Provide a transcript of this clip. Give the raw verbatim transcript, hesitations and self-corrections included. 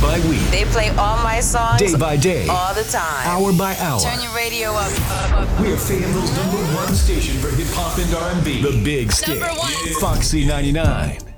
by week. They play all my songs. Day by day. All the time. Hour by hour. Turn your radio up. We're Fayetteville's number one station for hip hop and R and B. The Big Stick. Number one. Foxy ninety-nine.